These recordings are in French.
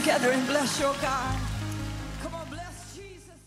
together and bless your God. Come on, bless Jesus.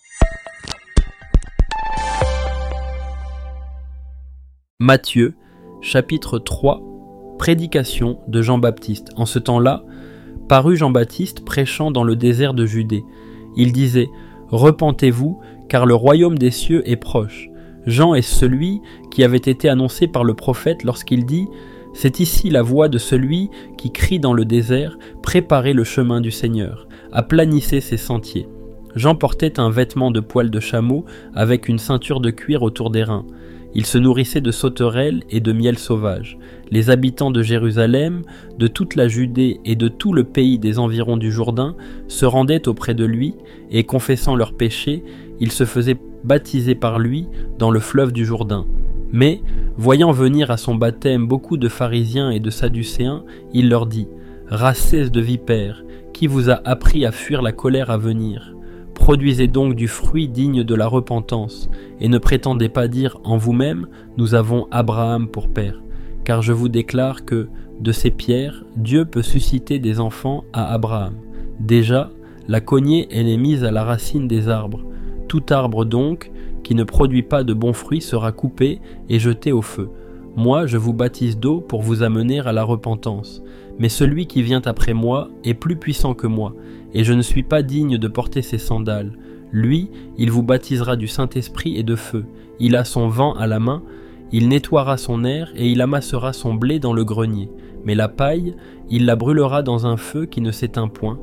Matthieu, chapitre 3, prédication de Jean-Baptiste. En ce temps-là, parut Jean-Baptiste prêchant dans le désert de Judée. Il disait : Repentez-vous, car le royaume des cieux est proche. Jean est celui qui avait été annoncé par le prophète lorsqu'il dit : C'est ici la voix de celui qui crie dans le désert : Préparez le chemin du Seigneur, aplanissez ses sentiers. Jean portait un vêtement de poil de chameau avec une ceinture de cuir autour des reins. Il se nourrissait de sauterelles et de miel sauvage. Les habitants de Jérusalem, de toute la Judée et de tout le pays des environs du Jourdain se rendaient auprès de lui et, confessant leurs péchés, ils se faisaient baptiser par lui dans le fleuve du Jourdain. Mais, voyant venir à son baptême beaucoup de pharisiens et de sadducéens, il leur dit : Races de vipères, qui vous a appris à fuir la colère à venir ? Produisez donc du fruit digne de la repentance, et ne prétendez pas dire en vous-même : Nous avons Abraham pour père. Car je vous déclare que, de ces pierres, Dieu peut susciter des enfants à Abraham. Déjà, la cognée elle est mise à la racine des arbres. Tout arbre donc, qui ne produit pas de bons fruits sera coupé et jeté au feu. Moi, je vous baptise d'eau pour vous amener à la repentance. Mais celui qui vient après moi est plus puissant que moi, et je ne suis pas digne de porter ses sandales. Lui, il vous baptisera du Saint-Esprit et de feu. Il a son vent à la main, il nettoiera son aire et il amassera son blé dans le grenier. Mais la paille, il la brûlera dans un feu qui ne s'éteint point.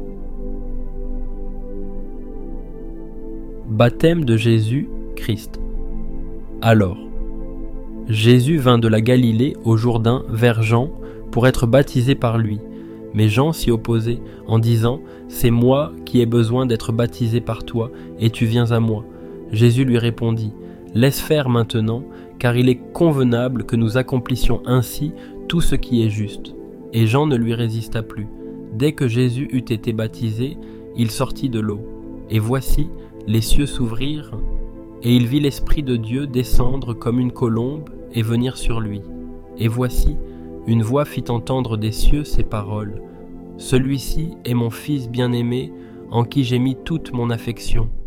Baptême de Jésus-Christ. Alors, Jésus vint de la Galilée au Jourdain vers Jean pour être baptisé par lui. Mais Jean s'y opposait en disant : C'est moi qui ai besoin d'être baptisé par toi, et tu viens à moi. Jésus lui répondit : Laisse faire maintenant, car il est convenable que nous accomplissions ainsi tout ce qui est juste. Et Jean ne lui résista plus. Dès que Jésus eut été baptisé, il sortit de l'eau. Et voici, les cieux s'ouvrirent, et il vit l'Esprit de Dieu descendre comme une colombe et venir sur lui. Et voici, une voix fit entendre des cieux ces paroles : Celui-ci est mon Fils bien-aimé, en qui j'ai mis toute mon affection.